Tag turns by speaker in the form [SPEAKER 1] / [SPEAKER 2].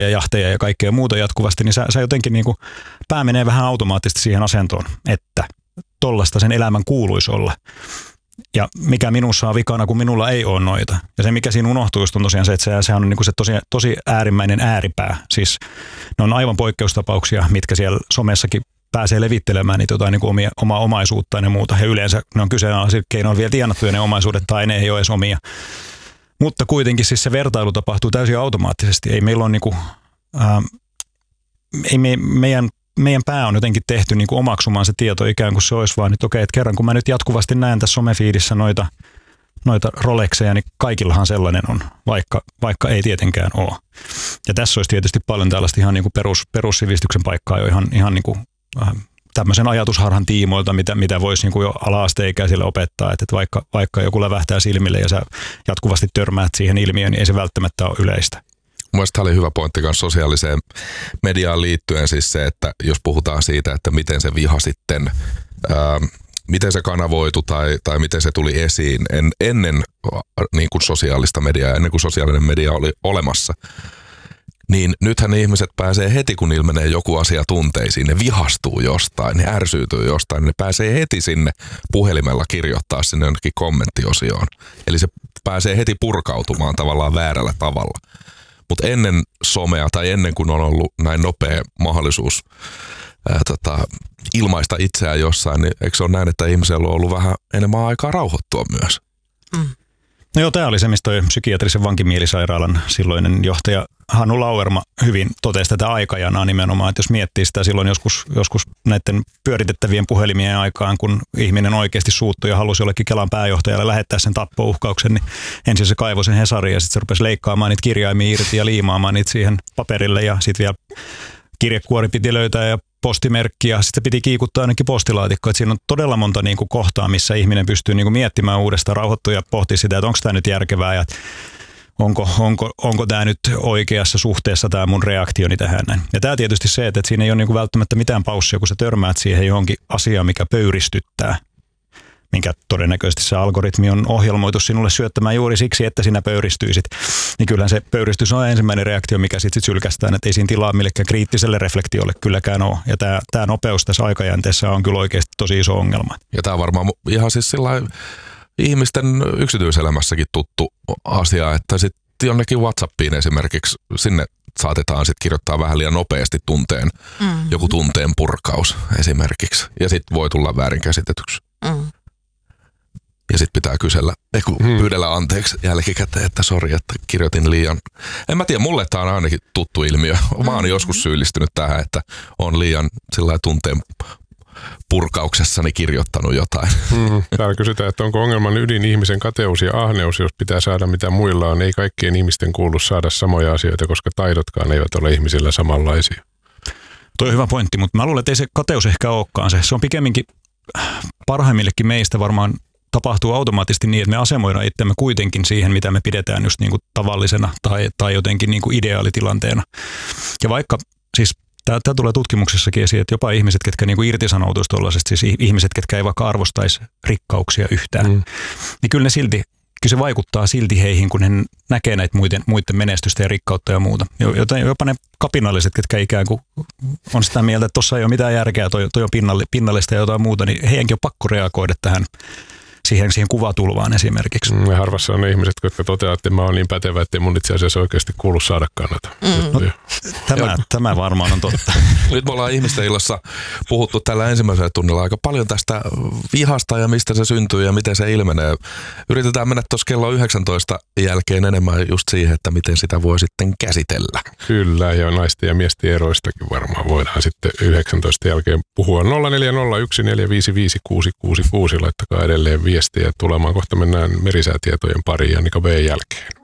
[SPEAKER 1] ja jahteja ja kaikkea muuta jatkuvasti, niin sä jotenkin niin kuin, pää menee vähän automaattisesti siihen asentoon, että tollaista sen elämän kuuluisi olla. Ja mikä minussa on vikana, kun minulla ei ole noita. Ja se, mikä siinä unohtuu, on tosiaan se, että sehän on niin kuin se tosi äärimmäinen ääripää. Siis ne on aivan poikkeustapauksia, mitkä siellä somessakin pääsee levittelemään niitä jotain niin kuin omaa omaisuuttaan ja muuta. Ja yleensä ne on kyseenalaisia keinoin vielä tienattuja ne omaisuudet tai ne ei ole edes omia. Mutta kuitenkin siis se vertailu tapahtuu täysin automaattisesti. Ei meillä ole niin kuin, meidän pää on jotenkin tehty niin kuin omaksumaan se tieto ikään kuin se olisi vaan, että okei, että kerran kun mä nyt jatkuvasti näen tässä somefiidissä noita Rolexeja, niin kaikillahan sellainen on, vaikka ei tietenkään ole. Ja tässä olisi tietysti paljon tällaista ihan niin kuin perussivistyksen paikkaa jo ihan niin kuin tämmöisen ajatusharhan tiimoilta, mitä voisi niin kuin jo ala-asteikäisille opettaa, että vaikka joku lävähtää silmille ja sä jatkuvasti törmäät siihen ilmiöön, niin ei se välttämättä ole yleistä.
[SPEAKER 2] Mielestäni tämä oli hyvä pointti myös sosiaaliseen mediaan liittyen, siis se, että jos puhutaan siitä, että miten se viha sitten, miten se kanavoitu tai miten se tuli esiin ennen niin kuin sosiaalista mediaa, ennen kuin sosiaalinen media oli olemassa, niin nythän ne ihmiset pääsee heti, kun ilmenee joku asia tunteisiin, ne vihastuu jostain, ne ärsyytyy jostain, ne pääsee heti sinne puhelimella kirjoittaa sinne jonnekin kommenttiosioon. Eli se pääsee heti purkautumaan tavallaan väärällä tavalla. Mutta ennen somea tai ennen kuin on ollut näin nopea mahdollisuus ilmaista itseään jossain, niin eikö se ole näin, että ihmisellä on ollut vähän enemmän aikaa rauhoittua myös?
[SPEAKER 1] Mm. No joo, tämä oli se, mistä toi psykiatrisen vankimielisairaalan silloinen johtaja Hannu Lauerma hyvin totesi tätä aikajanaa nimenomaan, että jos miettii sitä silloin joskus näiden pyöritettävien puhelimien aikaan, kun ihminen oikeasti suuttui ja halusi jollekin Kelan pääjohtajalle lähettää sen tappouhkauksen, niin ensin se kaivoi sen Hesariin ja sitten se rupesi leikkaamaan niitä kirjaimia irti ja liimaamaan niitä siihen paperille ja sitten vielä kirjekuori piti löytää ja postimerkki ja sitten piti kiikuttaa ainakin postilaatikkoa. Siinä on todella monta niin kuin kohtaa, missä ihminen pystyy niin kuin miettimään uudestaan, rauhoittua ja pohtia sitä, että onko tämä nyt järkevää ja onko tämä nyt oikeassa suhteessa tämä mun reaktioni tähän näin. Ja tämä tietysti se, että siinä ei ole niin kuin välttämättä mitään paussia, kun sä törmäät siihen johonkin asiaan, mikä pöyristyttää, minkä todennäköisesti se algoritmi on ohjelmoitu sinulle syöttämään juuri siksi, että sinä pöyristyisit. Niin kyllähän se pöyristys on ensimmäinen reaktio, mikä sitten sylkästään, että ei siinä tilaa millekään kriittiselle reflektiolle kylläkään ole. Ja tämä nopeus tässä aikajänteessä on kyllä oikeasti tosi iso ongelma.
[SPEAKER 2] Ja tämä on varmaan ihan siis sillain ihmisten yksityiselämässäkin tuttu asia, että sitten jonnekin WhatsAppiin esimerkiksi sinne saatetaan sitten kirjoittaa vähän liian nopeasti joku tunteen purkaus esimerkiksi. Ja sitten voi tulla väärinkäsitetyksi. Ja sitten pitää pyydellä anteeksi jälkikäteen, että sori, että kirjoitin liian. En mä tiedä, mulle tämä on ainakin tuttu ilmiö. Mä oon joskus syyllistynyt tähän, että on liian sillä tunteen purkauksessani kirjoittanut jotain.
[SPEAKER 3] Täällä kysytään, että onko ongelman ydin ihmisen kateus ja ahneus, jos pitää saada mitä muilla on. Ei kaikkien ihmisten kuulu saada samoja asioita, koska taidotkaan eivät ole ihmisillä samanlaisia.
[SPEAKER 1] Toi on hyvä pointti, mutta mä luulen, että ei se kateus ehkä olekaan se. Se on pikemminkin parhaimmillekin meistä varmaan tapahtuu automaattisesti niin, että me asemoidaan itsemme kuitenkin siihen, mitä me pidetään just niin kuin tavallisena tai jotenkin niin kuin ideaalitilanteena. Ja vaikka siis tämä tulee tutkimuksessakin esiin, että jopa ihmiset, ketkä niin kuin irtisanoutuisi tuollaisesta, siis ihmiset, ketkä ei vaikka arvostaisi rikkauksia yhtään, niin kyllä se vaikuttaa silti heihin, kun he näkee näitä muiden menestystä ja rikkautta ja muuta. Jopa ne kapinalliset, ketkä ikään kuin on sitä mieltä, että tuossa ei ole mitään järkeä, toi on pinnallista ja jotain muuta, niin heidänkin on pakko reagoida tähän siihen kuvatulvaan esimerkiksi.
[SPEAKER 3] Ja harvassa on ne ihmiset, jotka toteavat, että mä oon niin pätevä, että mun itse asiassa oikeasti kuulu saada kannata.
[SPEAKER 1] Tämä varmaan on totta.
[SPEAKER 2] Nyt me ollaan ihmisten illassa puhuttu tällä ensimmäisellä tunnilla aika paljon tästä vihasta ja mistä se syntyy ja miten se ilmenee. Yritetään mennä tuossa kello 19 jälkeen enemmän just siihen, että miten sitä voi sitten käsitellä.
[SPEAKER 3] Kyllä, ja naisten ja miesten eroistakin varmaan voidaan sitten 19 jälkeen puhua. 0401455666, laittakaa edelleen viestiä tulemaan. Kohta mennään merisäätietojen pariin ja Nika B jälkeen.